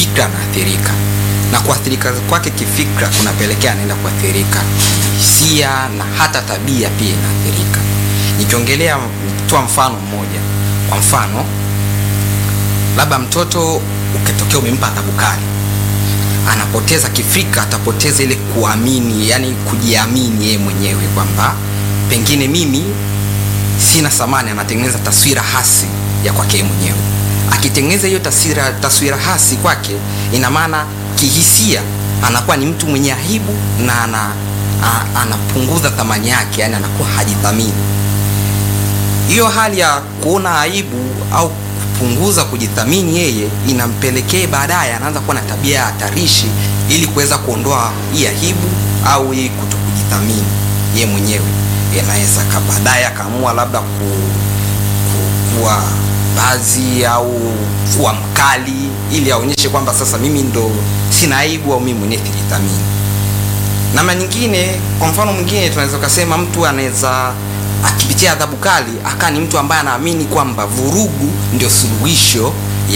kifikra anaathirika, na kuathirika kwake kifikra kunapelekea anaenda kuathirika hisia na hata tabia pia inaathirika. Nikiongelea toa mfano mmoja, kwa mfano labda mtoto ukitokea umempa adhabu kali, anapoteza kifikra, atapoteza ile kuamini, yani kujiamini yeye mwenyewe kwamba pengine mimi sina thamani. Anatengeneza taswira hasi ya kwake mwenyewe. Akitengeneza hiyo taswira hasi kwake, ina maana kihisia anakuwa ni mtu mwenye aibu na anapunguza thamani yake, yani anakuwa hajithamini. Hiyo hali ya kuona aibu au kupunguza kujithamini yeye inampelekea baadaye anaanza kuwa na tabia hatarishi ili kuweza kuondoa hii aibu au hii kutokujithamini yeye mwenyewe. Anaweza baadaye akaamua labda kuwa bazi au kuwa mkali ili aonyeshe kwamba sasa mimi ndo sina aibu au mimi mwenyewe sijithamini. Na nyingine, kwa mfano mwingine tunaweza kusema mtu anaweza akipitia adhabu kali aka ni mtu ambaye anaamini kwamba vurugu ndio suluhisho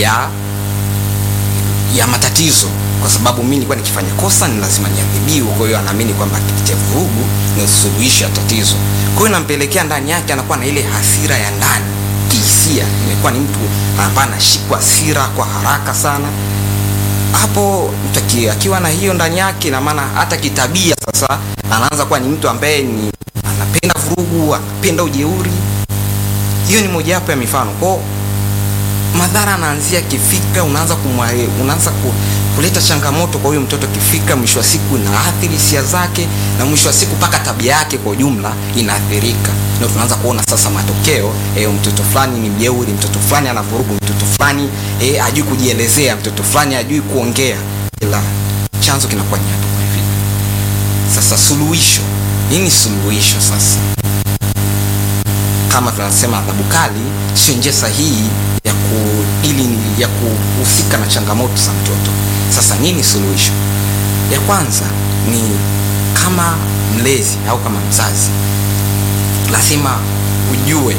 ya matatizo, kwa sababu mimi nilikuwa nikifanya kosa ni lazima niadhibiwe. Kwa hiyo anaamini kwamba akipitia vurugu ndio suluhisho ya tatizo. Kwa hiyo inampelekea ndani yake anakuwa na ile hasira ya ndani kihisia. Imekuwa ni mtu ambaye anashikwa hasira kwa haraka sana. Hapo mtu akiwa na hiyo ndani yake, na maana hata kitabia sasa anaanza kuwa ni mtu ambaye ni anapenda vurugu, anapenda ujeuri. Hiyo ni moja wapo ya mifano. Kwa madhara anaanzia kifikra, unaanza kuleta changamoto kwa huyo mtoto kifikra, mwisho wa siku inaathiri hisia zake, na mwisho wa siku paka tabia yake kwa ujumla inaathirika. Ndio tunaanza kuona sasa matokeo, mtoto fulani ni mjeuri, mtoto fulani anavurugu, mtoto fulani hajui kujielezea, mtoto fulani hajui kuongea, ila chanzo kinakuwa ni hapo hivi. Sasa suluhisho, nini suluhisho sasa? Kama tunasema adhabu kali sio njia sahihi ya kuhusika na changamoto za mtoto. Sasa nini suluhisho? Ya kwanza ni kama mlezi au kama mzazi, lazima ujue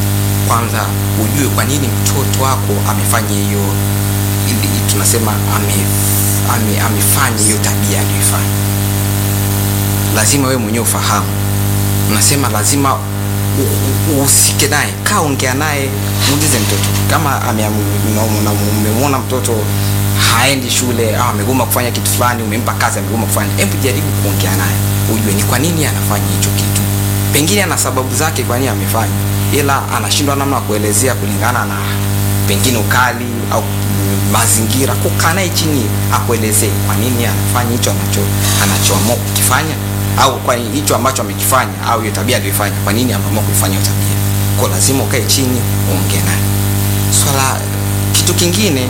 kwa nini mtoto wako amefanya hiyo, ili tunasema amefanya hiyo tabia aliyofanya. Lazima wewe mwenyewe ufahamu. Unasema lazima uhusike naye, ongea naye, muulize mtoto kama umemwona mtoto haendi shule au amegoma kufanya kitu fulani, umempa kazi amegoma kufanya, hebu jaribu kuongea naye, ujue ni kwa nini anafanya hicho kitu. Pengine ana sababu zake kwa nini amefanya, ila anashindwa namna kuelezea kulingana na pengine ukali au mazingira. Kukaa naye chini akuelezee kwa nini anafanya hicho anachoamua kukifanya, au kwa hicho ambacho amekifanya au hiyo tabia aliyofanya, kwa nini ameamua kuifanya hiyo tabia. Kwa lazima ukae chini uongee naye. Kitu kingine,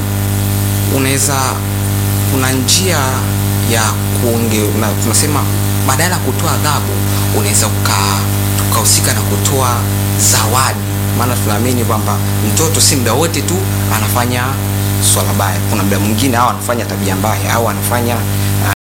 kuna njia ya kuongea, tunasema badala ya kutoa adhabu unaweza tukahusika na kutoa zawadi. Maana tunaamini kwamba mtoto si muda wote tu anafanya swala baya. Kuna muda mwingine au anafanya tabia mbaya au anafanya